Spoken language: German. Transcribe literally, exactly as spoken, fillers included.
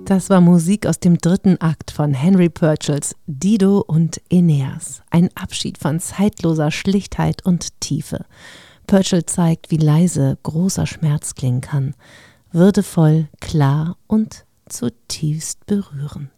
Das war Musik aus dem dritten Akt von Henry Purcells Dido und Aeneas. Ein Abschied von zeitloser Schlichtheit und Tiefe. Purcell zeigt, wie leise großer Schmerz klingen kann. Würdevoll, klar und zutiefst berührend.